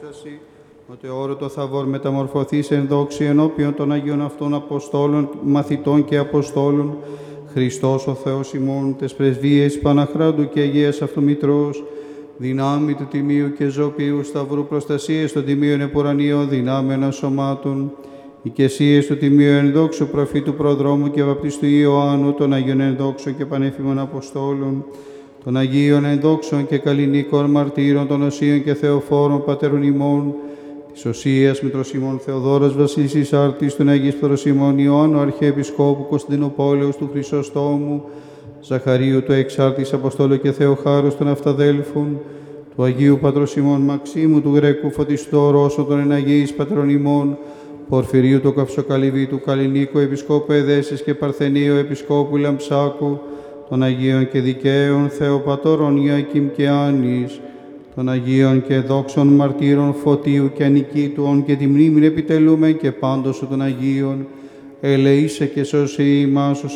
δόξαση, ότι όρο το θαβόρ μεταμορφωθείς εν δόξη ενώπιον των Αγίων αυτών Αποστόλων, μαθητών και Αποστόλων, Χριστός ο Θεός ημών, τες πρεσβείες Παναχράντου και Αγίας αυτού Μητρός, δυνάμει του Τιμίου και Ζωπίου Σταυρού προστασίες των Τιμίων Επουρανίων δυνάμεων σωμάτων, οικεσίες του Τιμίου Ενδόξου Προφήτου Προδρόμου και Βαπτιστού Ιωάννου, των Αγίων Ενδόξων και Πανέφημων Αποστόλων, των Αγίων Ενδόξων και Καλλινίκων Μαρτύρων, των Οσίων και Θεοφόρων Πατέρων ημών, της Οσίας Μητρός ημών Θεοδόρας Βασίλισσης Άρτης, των Αγίης Πατρός ημών Ιωάννου Αρχιεπισκόπου Κωνσταντινουπόλεως του Χρυσοστόμου, Ζαχαρίου του Εξάρτης Αποστόλου και Θεοχάρους των Αυταδέλφων, του Αγίου Πατρός ημών Μαξίμου του Γρεκού Φωτιστού Ορώσου των Εναγίης Πατρών ημών, Πορφυρίου του Καυσοκαλυβή του Καλλινίκου Επισκόπου Εδέσης και Παρθενίου Επισκόπου Λαμψάκου, των Αγίων και Δικαίων Θεοπατώρων Ιακήμ και Άνης, των Αγίων και Δόξων Μαρτύρων Φωτίου και Ανικήτουων και τη μνήμην επιτελούμε και πάντως των Αγίων, ελεήσε και σώσε ημάς ως